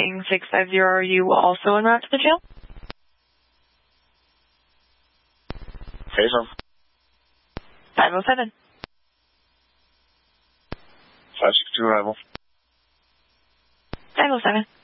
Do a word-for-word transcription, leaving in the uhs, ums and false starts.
King six five zero, are you also en route to the jail? Phaser. five oh seven. five six two arrival. five oh seven.